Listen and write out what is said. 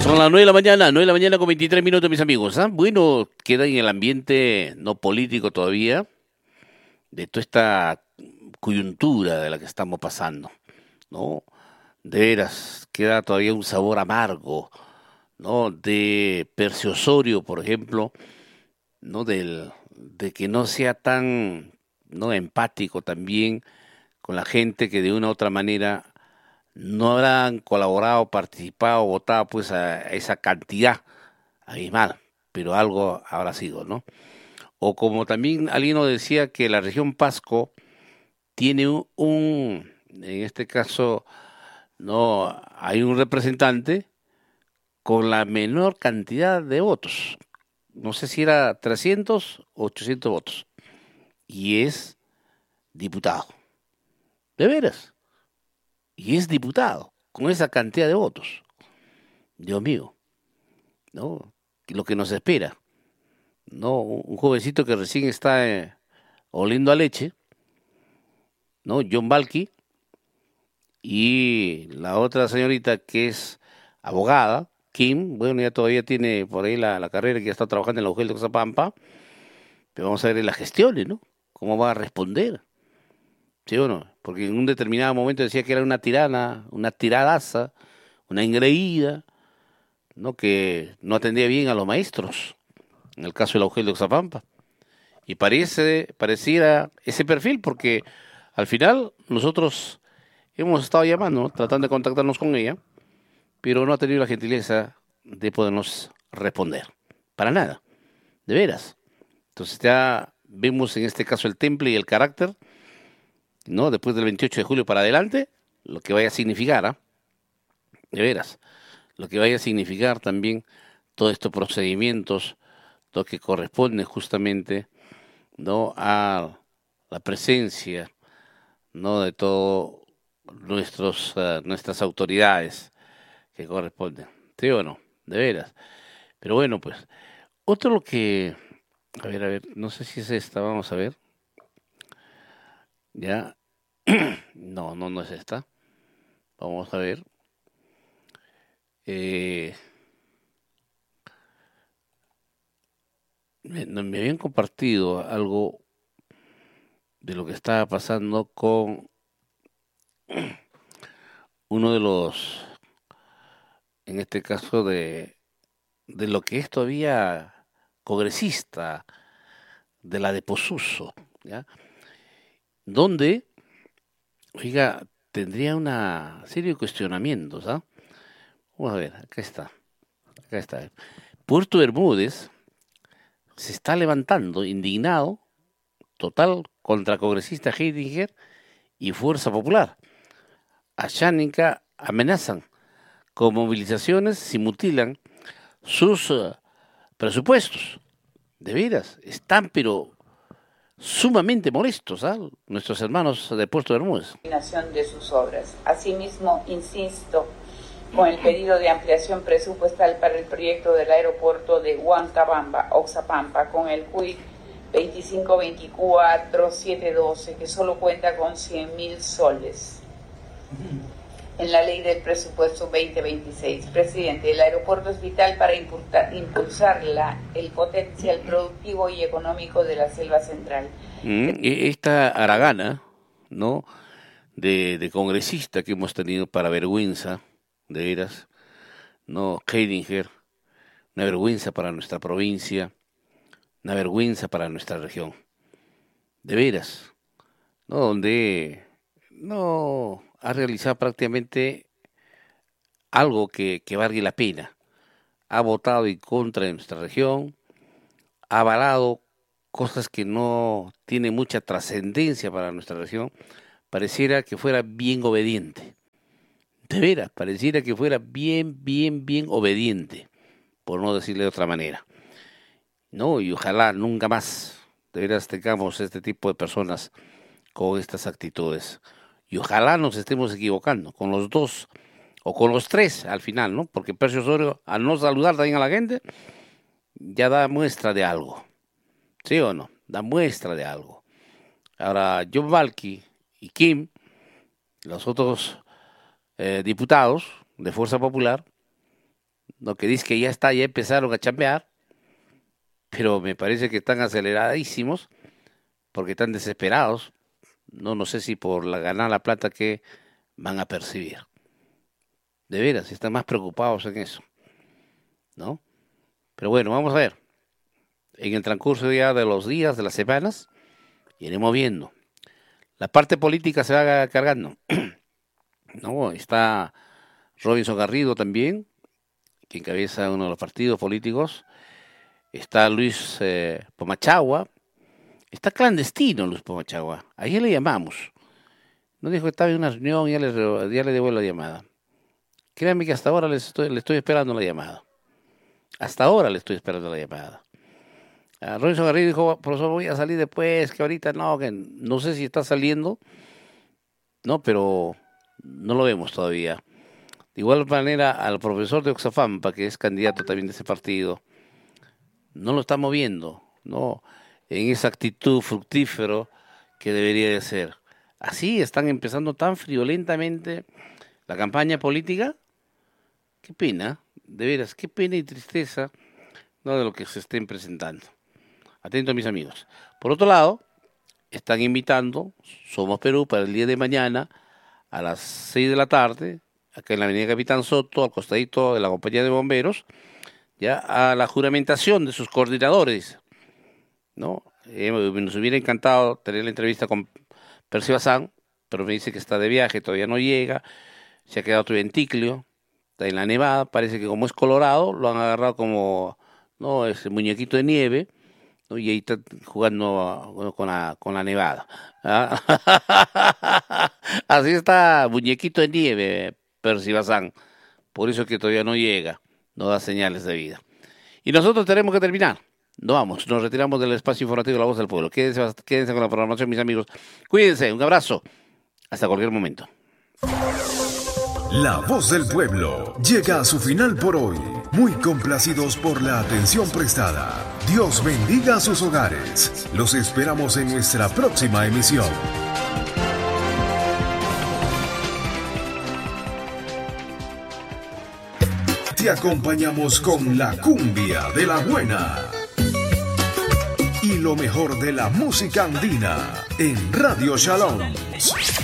Son las 9 de la mañana con 23 minutos, mis amigos. ¿Ah? Bueno, queda en el ambiente no político todavía, de toda esta coyuntura de la que estamos pasando, ¿no? De veras, queda todavía un sabor amargo, ¿no? De Percio Osorio, por ejemplo, ¿no? De que no sea tan, ¿no? empático también con la gente que de una u otra manera no habrán colaborado, participado, votado pues a esa cantidad abismal, pero algo habrá sido, ¿no? O como también alguien nos decía que la región Pasco tiene en este caso, no, hay un representante con la menor cantidad de votos. No sé si era 300 o 800 votos. Y es diputado. De veras. Y es diputado con esa cantidad de votos. Dios mío, ¿no? Lo que nos espera, ¿no? Un jovencito que recién está oliendo a leche, ¿no? John Balky, y la otra señorita que es abogada, Kim, bueno, ya todavía tiene por ahí la carrera, que ya está trabajando en la UGEL de Cozapampa, pero vamos a ver en las gestiones, ¿no? ¿Cómo va a responder? ¿Sí o no? Porque en un determinado momento decía que era una tirana, una tiradaza, una engreída, ¿no? Que no atendía bien a los maestros, en el caso de la UGEL de Oxapampa. Y pareciera ese perfil, porque al final nosotros hemos estado llamando, ¿no? Tratando de contactarnos con ella, pero no ha tenido la gentileza de podernos responder. Para nada, de veras. Entonces ya vemos en este caso el temple y el carácter, ¿no? Después del 28 de julio para adelante, lo que vaya a significar, ¿ah? De veras, lo que vaya a significar también todos estos procedimientos, lo que corresponde justamente, ¿no? A la presencia, ¿no? De todos nuestras autoridades que corresponden. ¿Sí o no? De veras. Pero bueno, pues, otro lo que, a ver, no sé si es esta, vamos a ver. Ya, no es esta. Vamos a ver. Eh, me habían compartido algo de lo que estaba pasando con uno de los, en este caso de lo que es todavía congresista de la de Posuso, ¿ya? Donde, oiga, tendría una serie de cuestionamientos, ¿ah? Vamos a ver, acá está. Puerto Bermúdez se está levantando indignado, total, contra congresista Heidinger y Fuerza Popular. A Shánica amenazan con movilizaciones si mutilan sus presupuestos. De veras, están pero sumamente molestos, ¿ah? Nuestros hermanos de Puerto Bermúdez. De sus obras. Asimismo, insisto con el pedido de ampliación presupuestal para el proyecto del aeropuerto de Huancabamba, Oxapampa, con el CUIC 2524-712, que solo cuenta con 100.000 soles. En la ley del presupuesto 2026. Presidente, el aeropuerto es vital para impulsar el potencial productivo y económico de la selva central. Esta haragana, ¿no? De congresista que hemos tenido para vergüenza, de veras, ¿no? Heidinger, una vergüenza para nuestra provincia, una vergüenza para nuestra región. De veras, ¿no? Donde no ha realizado prácticamente algo que valga la pena. Ha votado en contra de nuestra región, ha avalado cosas que no tienen mucha trascendencia para nuestra región. Pareciera que fuera bien obediente. De veras, pareciera que fuera bien obediente, por no decirle de otra manera. No, y ojalá nunca más, de veras, tengamos este tipo de personas con estas actitudes. Y ojalá nos estemos equivocando con los dos o con los tres al final, ¿no? Porque Percio Osorio, al no saludar también a la gente, ya da muestra de algo. ¿Sí o no? Da muestra de algo. Ahora, John Balky y Kim, los otros diputados de Fuerza Popular, ¿no? Que dice que ya empezaron a chambear, pero me parece que están aceleradísimos porque están desesperados. No sé si por ganar la plata que van a percibir. De veras, están más preocupados en eso, ¿no? Pero bueno, vamos a ver. En el transcurso ya de los días, de las semanas, iremos viendo. La parte política se va cargando. ¿No? Está Robinson Garrido también, que encabeza uno de los partidos políticos. Está Luis Pomachagua. Está clandestino Luis Pomachagua. Ayer le llamamos. Nos dijo que estaba en una reunión y ya le devuelvo la llamada. Créanme que hasta ahora le estoy esperando la llamada. Hasta ahora le estoy esperando la llamada. Robinson Garrido dijo, profesor, voy a salir después, que ahorita que no sé si está saliendo, no, pero no lo vemos todavía. De igual manera, al profesor de Oxafampa, que es candidato también de ese partido, no lo está moviendo, ¿no? En esa actitud fructífero que debería de ser. Así están empezando tan friolentamente la campaña política. Qué pena, de veras, qué pena y tristeza, ¿no? De lo que se estén presentando. Atento, mis amigos. Por otro lado, están invitando Somos Perú para el día de mañana a las 6 de la tarde, acá en la avenida Capitán Soto, al costadito de la compañía de bomberos, ya a la juramentación de sus coordinadores, ¿no? Nos hubiera encantado tener la entrevista con Percy Bazán, pero me dice que está de viaje, todavía no llega, se ha quedado todavía en Ticlio, está en la Nevada, parece que como es colorado, lo han agarrado como, ¿no?, ese muñequito de nieve, ¿no? Y ahí está jugando con la Nevada. Así está, muñequito de nieve, Percy Bazán, por eso es que todavía no llega, no da señales de vida. Y nosotros tenemos que terminar. Nos retiramos del espacio informativo de La Voz del Pueblo. Quédense con la programación, mis amigos. Cuídense, un abrazo. Hasta cualquier momento. La Voz del Pueblo llega a su final por hoy. Muy complacidos por la atención prestada. Dios bendiga sus hogares. Los esperamos en nuestra próxima emisión. Te acompañamos con la cumbia de la buena y lo mejor de la música andina en Radio Shalom.